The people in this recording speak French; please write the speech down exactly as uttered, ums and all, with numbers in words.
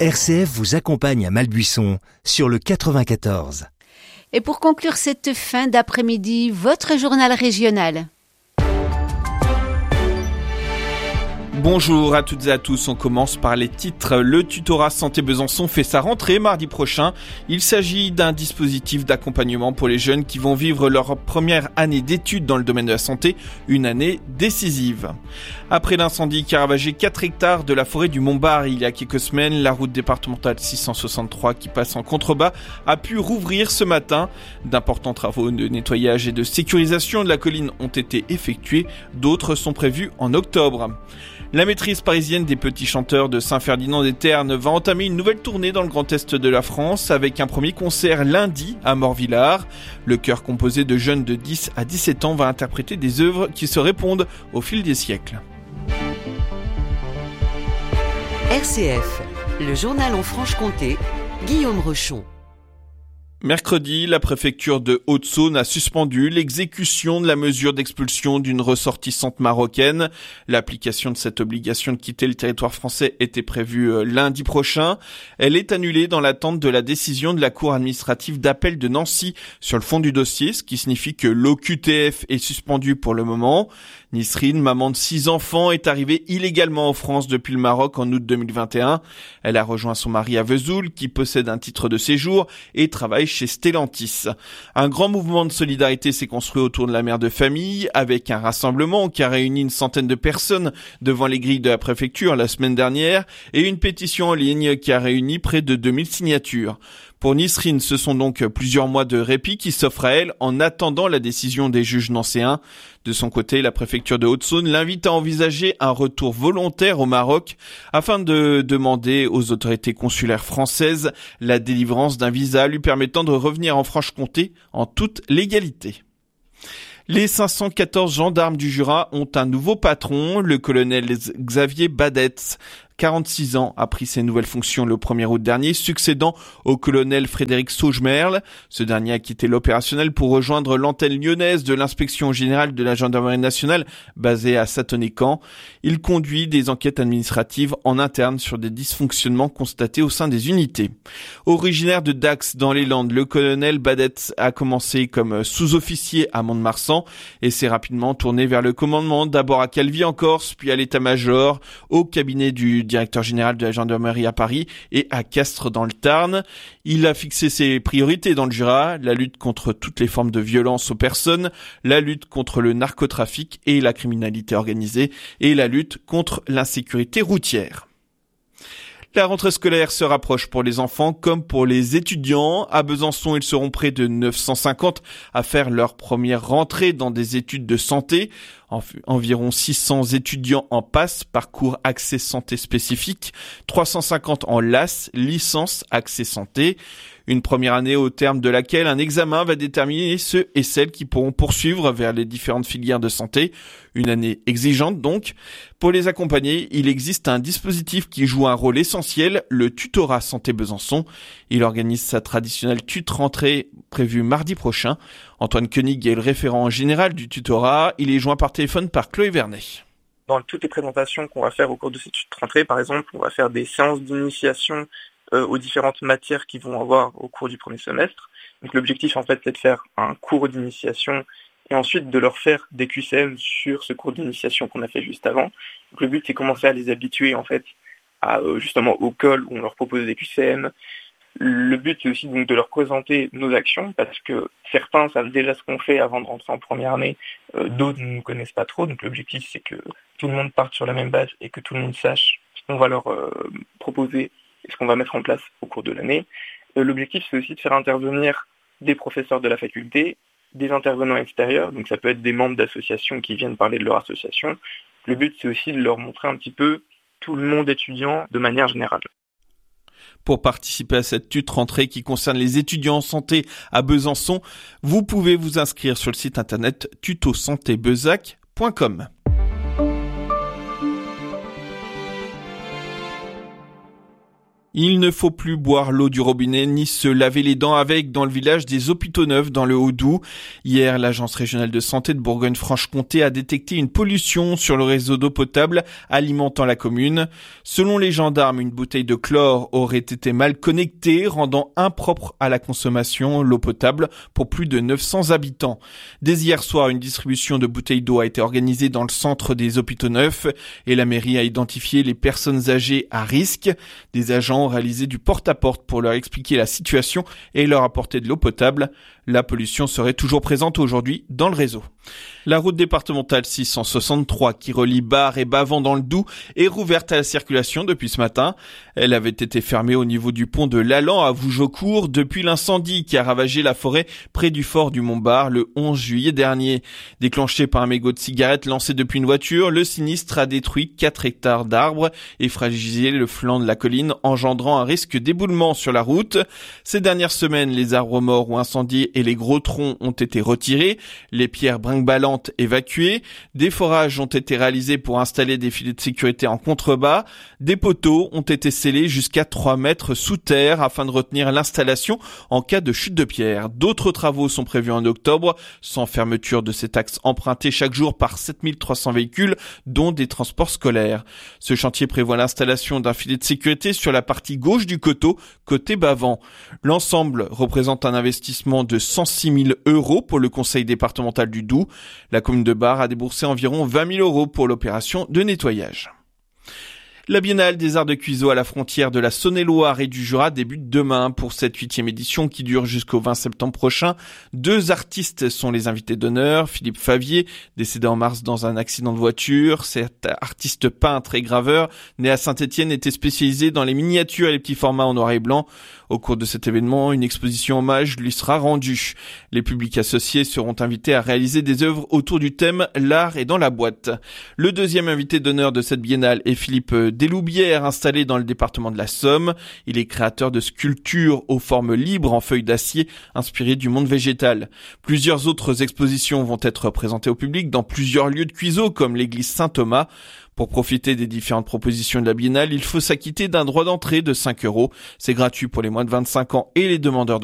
R C F vous accompagne à Malbuisson sur le quatre-vingt-quatorze. Et pour conclure cette fin d'après-midi, votre journal régional. Bonjour à toutes et à tous, on commence par les titres. Le tutorat Santé Besançon fait sa rentrée mardi prochain. Il s'agit d'un dispositif d'accompagnement pour les jeunes qui vont vivre leur première année d'études dans le domaine de la santé, une année décisive. Après l'incendie qui a ravagé quatre hectares de la forêt du Montbard il y a quelques semaines, la route départementale six cent soixante-trois qui passe en contrebas a pu rouvrir ce matin. D'importants travaux de nettoyage et de sécurisation de la colline ont été effectués, d'autres sont prévus en octobre. La maîtrise parisienne des petits chanteurs de Saint-Ferdinand-des-Ternes va entamer une nouvelle tournée dans le Grand Est de la France avec un premier concert lundi à Morvillard. Le chœur composé de jeunes de dix à dix-sept ans va interpréter des œuvres qui se répondent au fil des siècles. R C F, le journal en Franche-Comté, Guillaume Rochon. Mercredi, la préfecture de Haute-Saône a suspendu l'exécution de la mesure d'expulsion d'une ressortissante marocaine. L'application de cette obligation de quitter le territoire français était prévue lundi prochain. Elle est annulée dans l'attente de la décision de la Cour administrative d'appel de Nancy sur le fond du dossier, ce qui signifie que l'O Q T F est suspendu pour le moment. Nisrine, maman de six enfants, est arrivée illégalement en France depuis le Maroc en août deux mille vingt et un. Elle a rejoint son mari à Vesoul, qui possède un titre de séjour et travaille chez Stellantis. Un grand mouvement de solidarité s'est construit autour de la mère de famille, avec un rassemblement qui a réuni une centaine de personnes devant les grilles de la préfecture la semaine dernière et une pétition en ligne qui a réuni près de deux mille signatures. Pour Nisrine, ce sont donc plusieurs mois de répit qui s'offrent à elle en attendant la décision des juges nancéens. De son côté, la préfecture de Haute-Saône l'invite à envisager un retour volontaire au Maroc afin de demander aux autorités consulaires françaises la délivrance d'un visa lui permettant de revenir en Franche-Comté en toute légalité. Les cinq cent quatorze gendarmes du Jura ont un nouveau patron, le colonel Xavier Badetz. quarante-six ans, a pris ses nouvelles fonctions le premier août dernier, succédant au colonel Frédéric Saugemerle. Ce dernier a quitté l'opérationnel pour rejoindre l'antenne lyonnaise de l'inspection générale de la gendarmerie nationale, basée à Satoné-Camp. Il conduit des enquêtes administratives en interne sur des dysfonctionnements constatés au sein des unités. Originaire de Dax dans les Landes, le colonel Badetz a commencé comme sous-officier à Mont-de-Marsan et s'est rapidement tourné vers le commandement, d'abord à Calvi en Corse, puis à l'état-major, au cabinet du directeur général de la gendarmerie à Paris et à Castres dans le Tarn. Il a fixé ses priorités dans le Jura, la lutte contre toutes les formes de violence aux personnes, la lutte contre le narcotrafic et la criminalité organisée et la lutte contre l'insécurité routière. La rentrée scolaire se rapproche pour les enfants comme pour les étudiants. À Besançon, ils seront près de neuf cent cinquante à faire leur première rentrée dans des études de santé. Environ six cents étudiants en PASS, parcours accès santé spécifique, trois cent cinquante en L A S, licence accès santé. Une première année au terme de laquelle un examen va déterminer ceux et celles qui pourront poursuivre vers les différentes filières de santé. Une année exigeante donc. Pour les accompagner, il existe un dispositif qui joue un rôle essentiel, le tutorat Santé Besançon. Il organise sa traditionnelle tute-rentrée prévue mardi prochain. Antoine Koenig est le référent général du tutorat. Il est joint par téléphone par Chloé Vernet. Dans toutes les présentations qu'on va faire au cours de cette tute-rentrée, par exemple, on va faire des séances d'initiation euh, aux différentes matières qu'ils vont avoir au cours du premier semestre. Donc l'objectif, en fait, c'est de faire un cours d'initiation et ensuite de leur faire des Q C M sur ce cours d'initiation qu'on a fait juste avant. Donc le but, c'est commencer à les habituer, en fait, à, euh, justement au col où on leur propose des Q C M. Le but, c'est aussi donc de leur présenter nos actions, parce que certains savent déjà ce qu'on fait avant de rentrer en première année, euh, d'autres ne nous connaissent pas trop. Donc l'objectif, c'est que tout le monde parte sur la même base et que tout le monde sache ce qu'on va leur euh, proposer et ce qu'on va mettre en place au cours de l'année. Euh, l'objectif, c'est aussi de faire intervenir des professeurs de la faculté, des intervenants extérieurs, donc ça peut être des membres d'associations qui viennent parler de leur association. Le but, c'est aussi de leur montrer un petit peu tout le monde étudiant de manière générale. Pour participer à cette tute-rentrée qui concerne les étudiants en santé à Besançon, vous pouvez vous inscrire sur le site internet tuto santé besac point com. Il ne faut plus boire l'eau du robinet ni se laver les dents avec dans le village des Hôpitaux-Neufs dans le Haut-Doubs. Hier, l'Agence régionale de santé de Bourgogne-Franche-Comté a détecté une pollution sur le réseau d'eau potable alimentant la commune. Selon les gendarmes, une bouteille de chlore aurait été mal connectée, rendant impropre à la consommation l'eau potable pour plus de neuf cents habitants. Dès hier soir, une distribution de bouteilles d'eau a été organisée dans le centre des Hôpitaux-Neufs et la mairie a identifié les personnes âgées à risque. Des agents ont réalisé du porte-à-porte pour leur expliquer la situation et leur apporter de l'eau potable. La pollution serait toujours présente aujourd'hui dans le réseau. La route départementale six cent soixante-trois qui relie Bar et Bavent dans le Doubs est rouverte à la circulation depuis ce matin. Elle avait été fermée au niveau du pont de l'Allan à Vougeaucourt depuis l'incendie qui a ravagé la forêt près du fort du Mont-Bar le onze juillet dernier. Déclenché par un mégot de cigarette lancé depuis une voiture, le sinistre a détruit quatre hectares d'arbres et fragilisé le flanc de la colline, engendrant un risque d'éboulement sur la route. Ces dernières semaines, les arbres morts ou incendiés et les gros troncs ont été retirés, les pierres brinque-ballantes évacuées, des forages ont été réalisés pour installer des filets de sécurité en contrebas, des poteaux ont été scellés jusqu'à trois mètres sous terre afin de retenir l'installation en cas de chute de pierre. D'autres travaux sont prévus en octobre, sans fermeture de cet axe emprunté chaque jour par sept mille trois cents véhicules, dont des transports scolaires. Ce chantier prévoit l'installation d'un filet de sécurité sur la partie gauche du coteau, côté Bavent. L'ensemble représente un investissement de cent six mille euros pour le conseil départemental du Doubs. La commune de Bar a déboursé environ vingt mille euros pour l'opération de nettoyage. La Biennale des Arts de Cuiseaux à la frontière de la Saône-et-Loire et du Jura débute demain pour cette huitième édition qui dure jusqu'au vingt septembre prochain. Deux artistes sont les invités d'honneur. Philippe Favier, décédé en mars dans un accident de voiture. Cet artiste peintre et graveur, né à Saint-Étienne, était spécialisé dans les miniatures et les petits formats en noir et blanc. Au cours de cet événement, une exposition hommage lui sera rendue. Les publics associés seront invités à réaliser des œuvres autour du thème « L'art est dans la boîte ». Le deuxième invité d'honneur de cette biennale est Philippe Deloubière, installé dans le département de la Somme. Il est créateur de sculptures aux formes libres en feuilles d'acier inspirées du monde végétal. Plusieurs autres expositions vont être présentées au public dans plusieurs lieux de Cuiseaux comme l'église Saint-Thomas. Pour profiter des différentes propositions de la Biennale, il faut s'acquitter d'un droit d'entrée de cinq euros. C'est gratuit pour les moins de vingt-cinq ans et les demandeurs